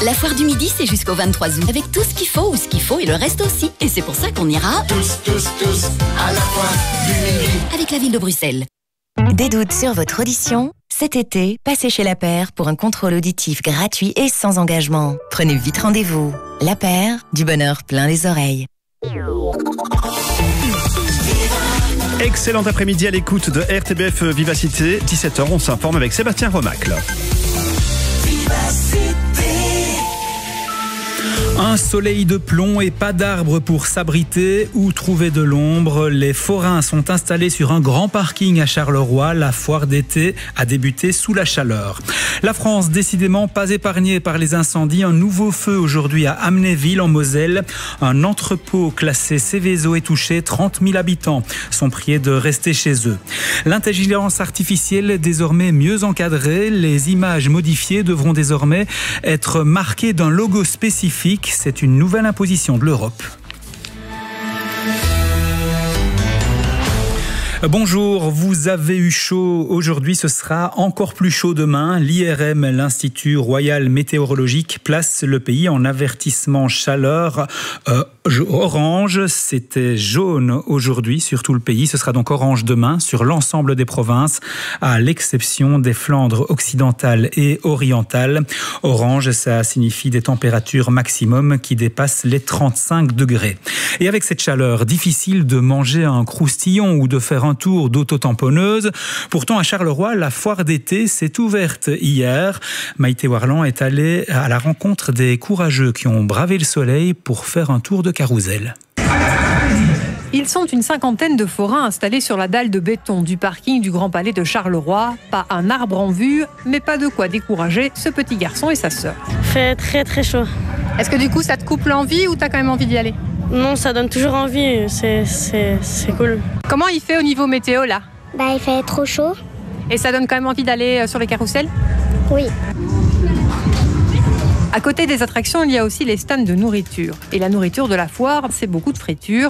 La foire du Midi, c'est jusqu'au 23 août. Avec tout ce qu'il faut, ou ce qu'il faut, et le reste aussi. Et c'est pour ça qu'on ira tous à la foire du Midi. Avec la ville de Bruxelles. Des doutes sur votre audition? Cet été, passez chez La Paire pour un contrôle auditif gratuit et sans engagement. Prenez vite rendez-vous. La Paire, du bonheur plein les oreilles. Excellent après-midi à l'écoute de RTBF Vivacité. 17h, on s'informe avec Sébastien Romacle. Un soleil de plomb et pas d'arbres pour s'abriter ou trouver de l'ombre. Les forains sont installés sur un grand parking à Charleroi. La foire d'été a débuté sous la chaleur. La France, décidément pas épargnée par les incendies. Un nouveau feu aujourd'hui à Amnéville en Moselle. Un entrepôt classé Céveso est touché. 30 000 habitants sont priés de rester chez eux. L'intelligence artificielle désormais mieux encadrée. Les images modifiées devront désormais être marquées d'un logo spécifique. C'est une nouvelle imposition de l'Europe. Bonjour, vous avez eu chaud aujourd'hui, ce sera encore plus chaud demain. L'IRM, l'Institut Royal Météorologique, place le pays en avertissement chaleur orange. C'était jaune aujourd'hui sur tout le pays, ce sera donc orange demain sur l'ensemble des provinces, à l'exception des Flandres occidentales et orientales. Orange, ça signifie des températures maximum qui dépassent les 35 degrés. Et avec cette chaleur, difficile de manger un croustillon ou de faire un tour d'auto-tamponneuse. Pourtant, à Charleroi, la foire d'été s'est ouverte hier. Maïté Warland est allée à la rencontre des courageux qui ont bravé le soleil pour faire un tour de carrousel. Ils sont une cinquantaine de forains installés sur la dalle de béton du parking du Grand Palais de Charleroi. Pas un arbre en vue, mais pas de quoi décourager ce petit garçon et sa sœur. Il fait très très chaud. Est-ce que du coup ça te coupe l'envie ou t'as quand même envie d'y aller ? Non, ça donne toujours envie, c'est cool. Comment il fait au niveau météo là ? Il fait trop chaud. Et ça donne quand même envie d'aller sur les carrousels ? Oui. À côté des attractions, il y a aussi les stands de nourriture. Et la nourriture de la foire, c'est beaucoup de friture.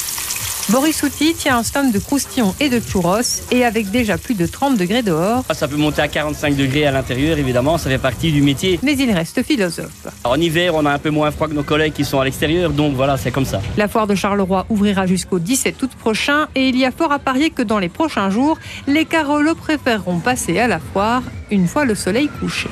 Boris Souti tient un stand de croustillons et de churros, et avec déjà plus de 30 degrés dehors. Ça peut monter à 45 degrés à l'intérieur, évidemment, ça fait partie du métier. Mais il reste philosophe. En hiver, on a un peu moins froid que nos collègues qui sont à l'extérieur, donc voilà, c'est comme ça. La foire de Charleroi ouvrira jusqu'au 17 août prochain, et il y a fort à parier que dans les prochains jours, les carolos préféreront passer à la foire une fois le soleil couché.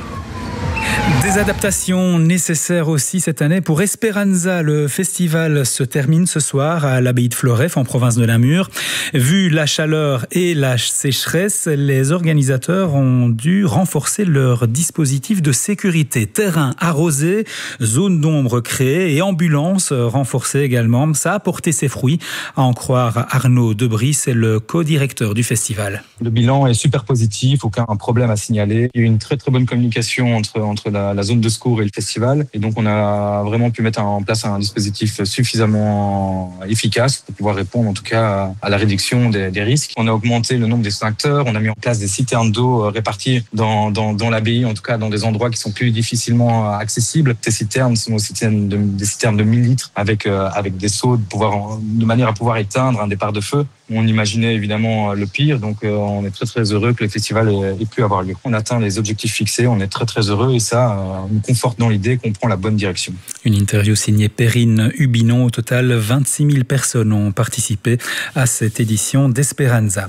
Des adaptations nécessaires aussi cette année pour Esperanza. Le festival se termine ce soir à l'abbaye de Floreffe en province de Namur. Vu la chaleur et la sécheresse, les organisateurs ont dû renforcer leur dispositif de sécurité. Terrain arrosé, zone d'ombre créée et ambulance renforcée également. Ça a porté ses fruits, à en croire Arnaud Debris, c'est le co-directeur du festival. Le bilan est super positif, aucun problème à signaler. Il y a eu une très très bonne communication entre la zone de secours et le festival. Et donc, on a vraiment pu mettre en place un dispositif suffisamment efficace pour pouvoir répondre, en tout cas, à la réduction des risques. On a augmenté le nombre d'extincteurs. On a mis en place des citernes d'eau réparties dans l'abbaye, en tout cas, dans des endroits qui sont plus difficilement accessibles. Ces citernes sont des citernes de 1000 litres avec des seaux de manière à pouvoir éteindre un départ de feu. On imaginait évidemment le pire, donc on est très très heureux que le festival ait pu avoir lieu. On atteint les objectifs fixés, on est très très heureux et ça nous conforte dans l'idée qu'on prend la bonne direction. Une interview signée Perrine Hubinon. Au total, 26 000 personnes ont participé à cette édition d'Esperanza.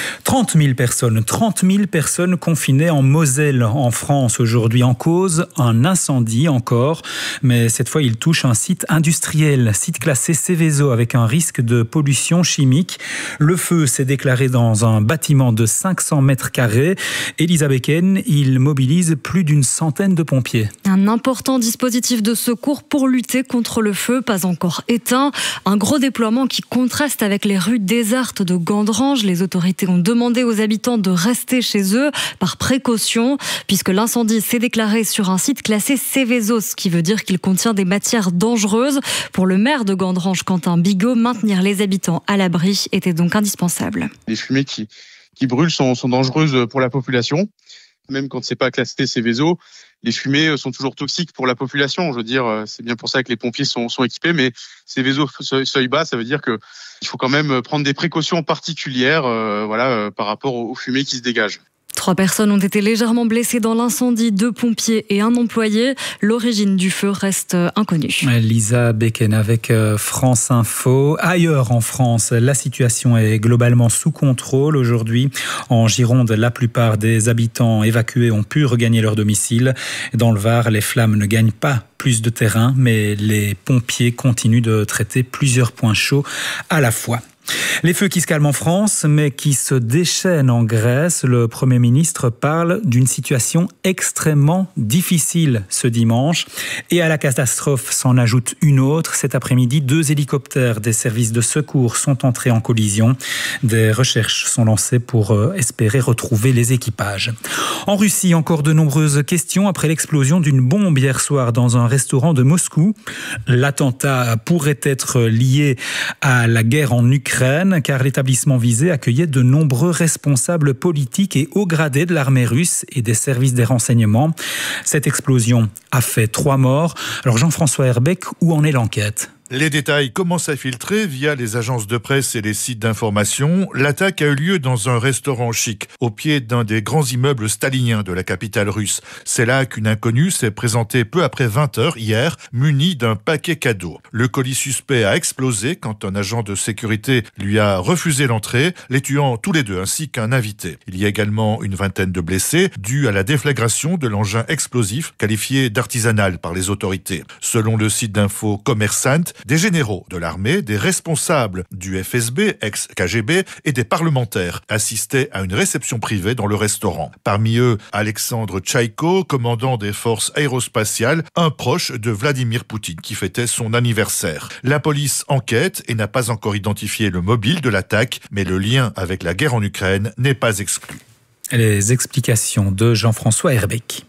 30 000 personnes confinées en Moselle, en France aujourd'hui, en cause un incendie encore, mais cette fois il touche un site industriel, site classé Céveso avec un risque de pollution chimique. Le feu s'est déclaré dans un bâtiment de 500 mètres carrés. Elisa Becken, il mobilise plus d'une centaine de pompiers. Un important dispositif de secours pour lutter contre le feu, pas encore éteint. Un gros déploiement qui contraste avec les rues désertes de Gandrange. Les autorités ont demandé aux habitants de rester chez eux par précaution, puisque l'incendie s'est déclaré sur un site classé Céveso, ce qui veut dire qu'il contient des matières dangereuses. Pour le maire de Gandrange, Quentin Bigot, maintenir les habitants à l'abri était donc indispensable. Les fumées qui brûlent sont dangereuses pour la population. Même quand c'est pas classé Céveso, les fumées sont toujours toxiques pour la population. Je veux dire, c'est bien pour ça que les pompiers sont équipés, mais Céveso seuil bas, ça veut dire que il faut quand même prendre des précautions particulières, par rapport aux fumées qui se dégagent. 3 personnes ont été légèrement blessées dans l'incendie, 2 pompiers et un employé. L'origine du feu reste inconnue. Lisa Becken avec France Info. Ailleurs en France, la situation est globalement sous contrôle aujourd'hui. En Gironde, la plupart des habitants évacués ont pu regagner leur domicile. Dans le Var, les flammes ne gagnent pas plus de terrain, mais les pompiers continuent de traiter plusieurs points chauds à la fois. Les feux qui se calment en France, mais qui se déchaînent en Grèce. Le Premier ministre parle d'une situation extrêmement difficile ce dimanche. Et à la catastrophe s'en ajoute une autre. Cet après-midi, 2 hélicoptères des services de secours sont entrés en collision. Des recherches sont lancées pour espérer retrouver les équipages. En Russie, encore de nombreuses questions après l'explosion d'une bombe hier soir dans un restaurant de Moscou. L'attentat pourrait être lié à la guerre en Ukraine, car l'établissement visé accueillait de nombreux responsables politiques et hauts gradés de l'armée russe et des services des renseignements. Cette explosion a fait 3 morts. Alors Jean-François Herbeck, où en est l'enquête ? Les détails commencent à filtrer via les agences de presse et les sites d'information. L'attaque a eu lieu dans un restaurant chic, au pied d'un des grands immeubles staliniens de la capitale russe. C'est là qu'une inconnue s'est présentée peu après 20h hier, munie d'un paquet cadeau. Le colis suspect a explosé quand un agent de sécurité lui a refusé l'entrée, les tuant tous les 2 ainsi qu'un invité. Il y a également une vingtaine de blessés, dus à la déflagration de l'engin explosif qualifié d'artisanal par les autorités. Selon le site d'info Commerçant, des généraux de l'armée, des responsables du FSB, ex-KGB, et des parlementaires assistaient à une réception privée dans le restaurant. Parmi eux, Alexandre Tchaïko, commandant des forces aérospatiales, un proche de Vladimir Poutine qui fêtait son anniversaire. La police enquête et n'a pas encore identifié le mobile de l'attaque, mais le lien avec la guerre en Ukraine n'est pas exclu. Les explications de Jean-François Herbeck.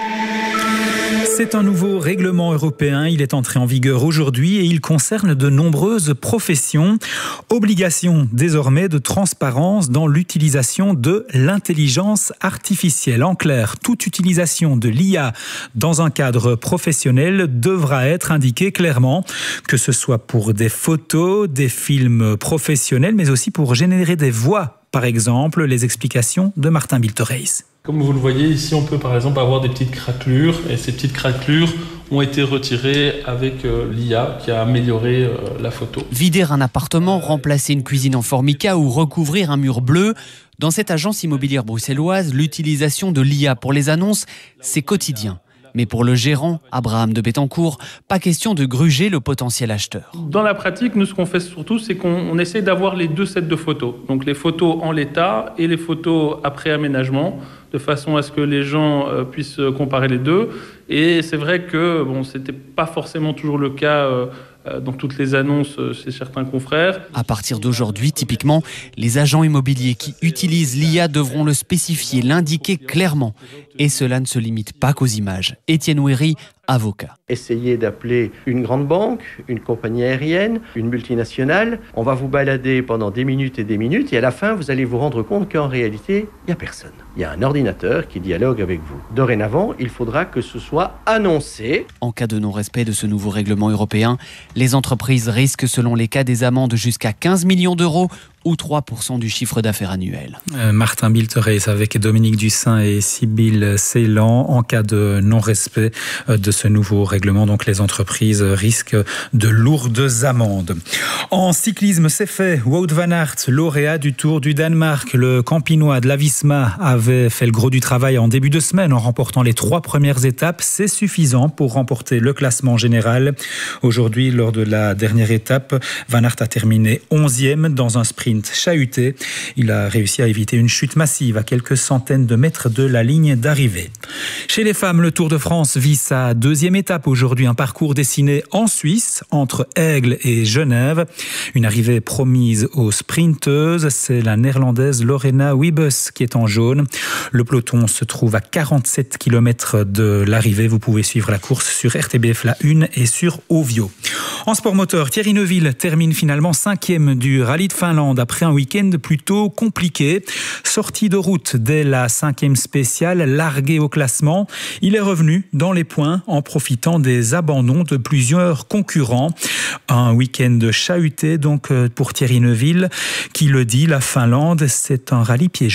C'est un nouveau règlement européen, il est entré en vigueur aujourd'hui et il concerne de nombreuses professions. Obligation désormais de transparence dans l'utilisation de l'intelligence artificielle. En clair, toute utilisation de l'IA dans un cadre professionnel devra être indiquée clairement, que ce soit pour des photos, des films professionnels, mais aussi pour générer des voix. Par exemple, les explications de Martin Biltereis. Comme vous le voyez ici, on peut par exemple avoir des petites craquelures et ces petites craquelures ont été retirées avec l'IA qui a amélioré la photo. Vider un appartement, remplacer une cuisine en formica ou recouvrir un mur bleu. Dans cette agence immobilière bruxelloise, l'utilisation de l'IA pour les annonces, c'est quotidien. Mais pour le gérant, Abraham de Bettencourt, pas question de gruger le potentiel acheteur. Dans la pratique, nous, ce qu'on fait surtout, c'est qu'on essaie d'avoir les 2 sets de photos. Donc les photos en l'état et les photos après aménagement, de façon à ce que les gens puissent comparer les deux. Et c'est vrai que ce n'était pas forcément toujours le cas dans toutes les annonces chez certains confrères. À partir d'aujourd'hui, typiquement, les agents immobiliers qui utilisent l'IA devront le spécifier, l'indiquer clairement. Et cela ne se limite pas qu'aux images. Étienne Ouéry, avocat. Essayez d'appeler une grande banque, une compagnie aérienne, une multinationale. On va vous balader pendant des minutes et à la fin, vous allez vous rendre compte qu'en réalité, il n'y a personne. Il y a un ordinateur qui dialogue avec vous. Dorénavant, il faudra que ce soit annoncé. En cas de non-respect de ce nouveau règlement européen, les entreprises risquent selon les cas des amendes jusqu'à 15 millions d'euros ou 3% du chiffre d'affaires annuel. Martin Biltereis avec Dominique Dussin et Sybille Ceylan. En cas de non-respect de ce nouveau règlement, donc les entreprises risquent de lourdes amendes. En cyclisme, c'est fait. Wout van Aert, lauréat du Tour du Danemark. Le Campinois de la Visma avait fait le gros du travail en début de semaine en remportant les 3 premières étapes. C'est suffisant pour remporter le classement général. Aujourd'hui, lors de la dernière étape, Van Aert a terminé 11e dans un sprint chahuté. Il a réussi à éviter une chute massive à quelques centaines de mètres de la ligne d'arrivée. Chez les femmes, le Tour de France vit sa 2e étape aujourd'hui. Un parcours dessiné en Suisse, entre Aigle et Genève. Une arrivée promise aux sprinteuses. C'est la néerlandaise Lorena Wiebes qui est en jaune. Le peloton se trouve à 47 km de l'arrivée. Vous pouvez suivre la course sur RTBF La Une et sur Ovio. En sport moteur, Thierry Neuville termine finalement 5e du Rallye de Finlande après un week-end plutôt compliqué. Sorti de route dès la 5e spéciale, largué au classement. Il est revenu dans les points en profitant des abandons de plusieurs concurrents. Un week-end chahuté donc pour Thierry Neuville qui le dit, la Finlande, c'est un rallye piégeux.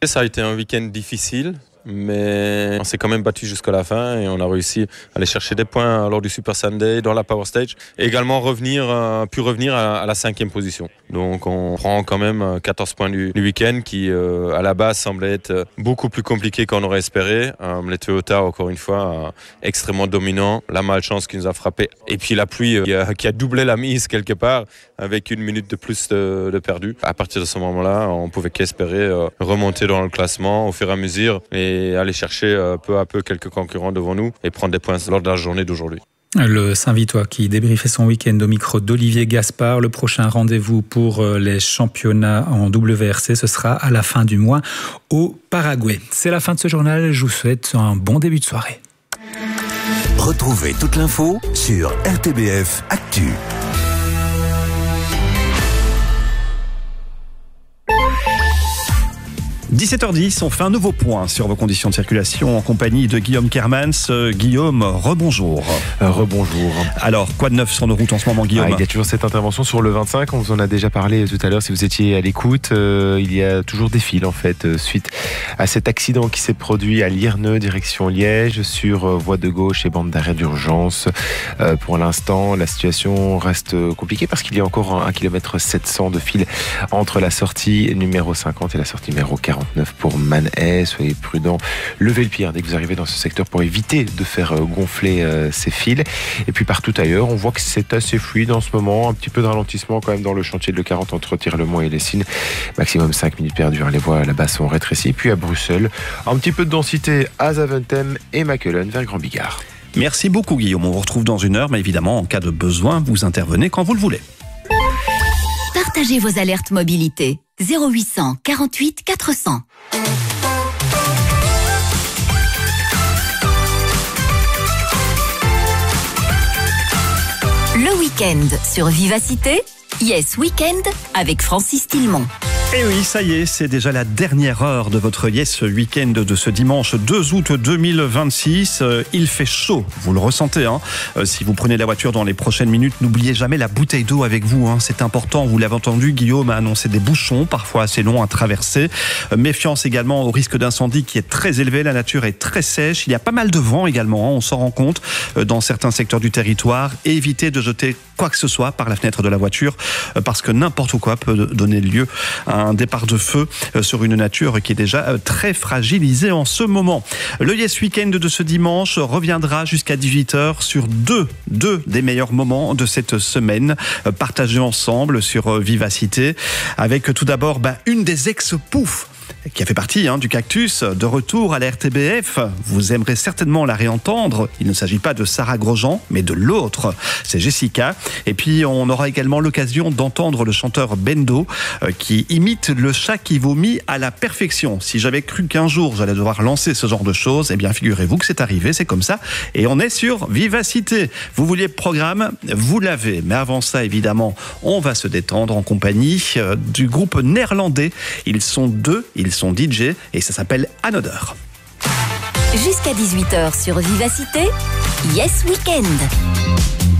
Ça a été un week-end difficile, mais on s'est quand même battu jusqu'à la fin et on a réussi à aller chercher des points lors du Super Sunday, dans la Power Stage, et également revenir à la 5e position. Donc on prend quand même 14 points du week-end qui à la base semblait être beaucoup plus compliqué qu'on aurait espéré. Les Toyota, encore une fois, extrêmement dominants, la malchance qui nous a frappé, et puis la pluie qui a doublé la mise quelque part avec 1 minute de plus de perdu. À partir de ce moment-là, on pouvait qu'espérer remonter dans le classement au fur et à mesure et aller chercher peu à peu quelques concurrents devant nous et prendre des points lors de la journée d'aujourd'hui. Le Saint-Vitois qui débriefait son week-end au micro d'Olivier Gaspard. Le prochain rendez-vous pour les championnats en WRC, ce sera à la fin du mois au Paraguay. C'est la fin de ce journal. Je vous souhaite un bon début de soirée. Retrouvez toute l'info sur RTBF Actu. « 17h10, on fait un nouveau point sur vos conditions de circulation en compagnie de Guillaume Kermans. Guillaume, rebonjour. Rebonjour. Alors, quoi de neuf sur nos routes en ce moment, Guillaume ? Il y a toujours cette intervention sur le 25, on vous en a déjà parlé tout à l'heure si vous étiez à l'écoute. Il y a toujours des files en fait, suite à cet accident qui s'est produit à Lierneux, direction Liège, sur voie de gauche et bande d'arrêt d'urgence. Pour l'instant, la situation reste compliquée parce qu'il y a encore 1,7 km de file entre la sortie numéro 50 et la sortie numéro 49 pour Manet. Soyez prudents, levez le pied dès que vous arrivez dans ce secteur pour éviter de faire gonfler ces files. Et puis partout ailleurs, on voit que c'est assez fluide en ce moment, un petit peu de ralentissement quand même dans le chantier de l'E40 entre Tirlemont et Lessines, maximum 5 minutes perdues, les voies là-bas sont rétrécies. Et puis à Bruxelles, un petit peu de densité à Zaventem et Mechelen vers Grand Bigard. Merci beaucoup Guillaume, on vous retrouve dans 1 heure, mais évidemment en cas de besoin, vous intervenez quand vous le voulez. Partagez vos alertes mobilité. 0800 48 400. Le week-end sur Vivacité, Yes Weekend avec Francis Tillemont. Et oui, ça y est, c'est déjà la dernière heure de votre Yes Weekend de ce dimanche 2 août 2026. Il fait chaud, vous le ressentez. Si vous prenez la voiture dans les prochaines minutes, n'oubliez jamais la bouteille d'eau avec vous. C'est important, vous l'avez entendu, Guillaume a annoncé des bouchons, parfois assez longs à traverser. Méfiance également au risque d'incendie qui est très élevé, la nature est très sèche. Il y a pas mal de vent également, on s'en rend compte dans certains secteurs du territoire. Et évitez de jeter quoi que ce soit par la fenêtre de la voiture parce que n'importe quoi peut donner lieu à un départ de feu sur une nature qui est déjà très fragilisée en ce moment. Le Yes Weekend de ce dimanche reviendra jusqu'à 18h sur deux des meilleurs moments de cette semaine partagés ensemble sur Vivacité, avec tout d'abord une des ex-poufs qui a fait partie du Cactus, de retour à la RTBF. Vous aimerez certainement la réentendre. Il ne s'agit pas de Sarah Grosjean, mais de l'autre. C'est Jessica. Et puis, on aura également l'occasion d'entendre le chanteur Bendo qui imite le chat qui vomit à la perfection. Si j'avais cru qu'un jour, j'allais devoir lancer ce genre de choses, eh bien, figurez-vous que c'est arrivé, c'est comme ça. Et on est sur Vivacité. Vous vouliez le programme, vous l'avez. Mais avant ça, évidemment, on va se détendre en compagnie du groupe néerlandais. Ils sont 2, ils sont DJ et ça s'appelle Another. Jusqu'à 18h sur Vivacité, Yes Weekend.